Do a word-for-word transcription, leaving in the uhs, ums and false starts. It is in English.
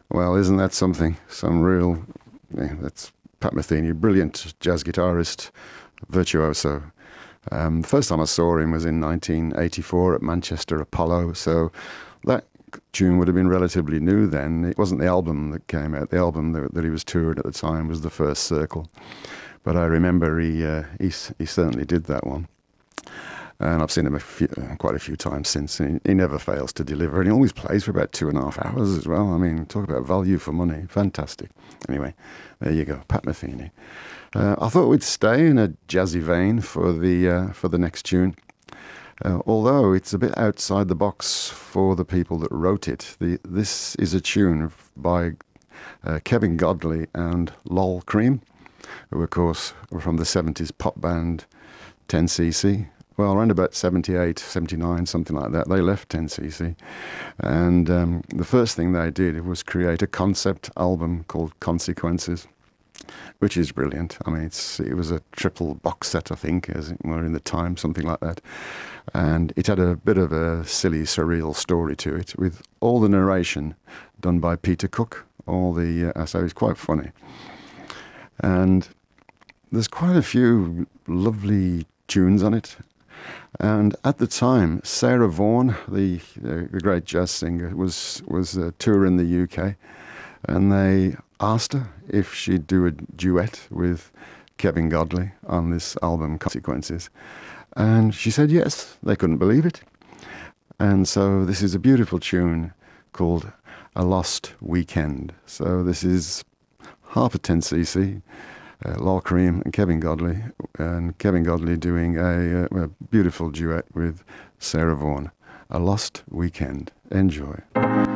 Well, isn't that something? Some real, yeah, that's Pat Metheny, brilliant jazz guitarist, virtuoso. Um, the first time I saw him was in nineteen eighty-four at Manchester Apollo, so that tune would have been relatively new then. It wasn't the album that came out. The album that, that he was touring at the time was The First Circle. But I remember he, uh, he, he certainly did that one. And I've seen him a few, quite a few times since. And he, he never fails to deliver. And he always plays for about two and a half hours as well. I mean, talk about value for money. Fantastic. Anyway, there you go, Pat Metheny. Uh, I thought we'd stay in a jazzy vein for the uh, for the next tune. Uh, although it's a bit outside the box for the people that wrote it. The, this is a tune by uh, Kevin Godley and Lol Creme, who of course were from the seventies pop band ten C C. Well, around about seventy-eight, seventy-nine, something like that, they left ten C C. And um, the first thing they did was create a concept album called Consequences, which is brilliant. I mean, it's, it was a triple box set, I think, as it were in the time, something like that. And it had a bit of a silly, surreal story to it, with all the narration done by Peter Cook. All the uh, so it's quite funny. And there's quite a few lovely tunes on it. And at the time, Sarah Vaughan, the, uh, the great jazz singer, was was uh, touring the U K, and they asked her if she'd do a duet with Kevin Godley on this album, Consequences. And she said yes. They couldn't believe it. And so this is a beautiful tune called A Lost Weekend. So this is half a ten C C. Uh, Lol Creme and Kevin Godley, and Kevin Godley doing a, a beautiful duet with Sarah Vaughan. A Lost Weekend. Enjoy.